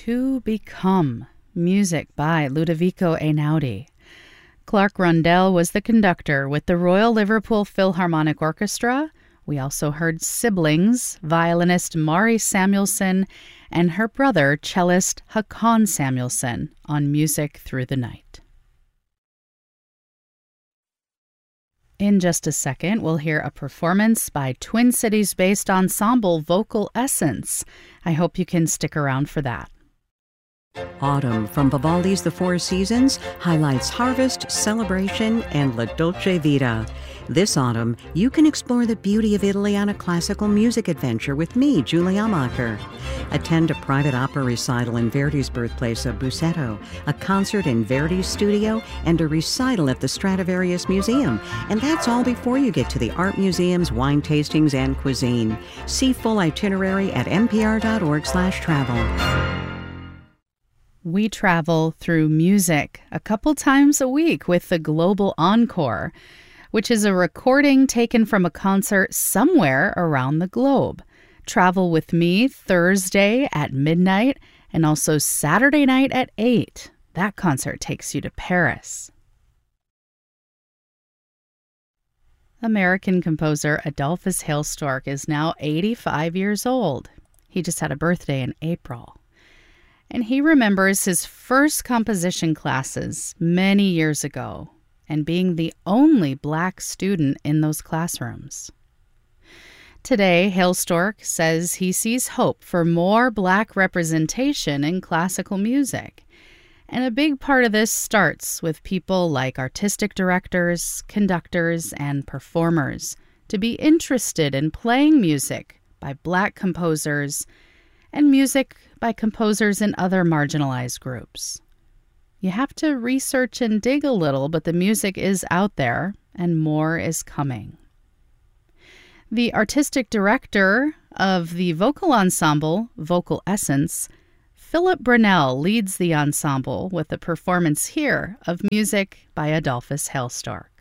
To Become, music by Ludovico Einaudi. Clark Rundell was the conductor with the Royal Liverpool Philharmonic Orchestra. We also heard siblings, violinist Mari Samuelson and her brother, cellist Haakon Samuelson, on Music Through the Night. In just a second, we'll hear a performance by Twin Cities-based ensemble Vocal Essence. I hope you can stick around for that. Autumn from Vivaldi's The Four Seasons highlights harvest, celebration, and La Dolce Vita. This autumn, you can explore the beauty of Italy on a classical music adventure with me, Julie Amacher. Attend a private opera recital in Verdi's birthplace of Busseto, a concert in Verdi's studio, and a recital at the Stradivarius Museum. And that's all before you get to the art museums, wine tastings, and cuisine. See full itinerary at npr.org/travel. We travel through music a couple times a week with the Global Encore, which is a recording taken from a concert somewhere around the globe. Travel with me Thursday at midnight and also Saturday night at 8. That concert takes you to Paris. American composer Adolphus Hailstork is now 85 years old. He just had a birthday in April. And he remembers his first composition classes many years ago and being the only Black student in those classrooms. Today, Hailstork says he sees hope for more Black representation in classical music. And a big part of this starts with people like artistic directors, conductors, and performers to be interested in playing music by Black composers and music by composers in other marginalized groups. You have to research and dig a little, but the music is out there, and more is coming. The artistic director of the vocal ensemble, Vocal Essence, Philip Brunel, leads the ensemble with a performance here of music by Adolphus Hailstork.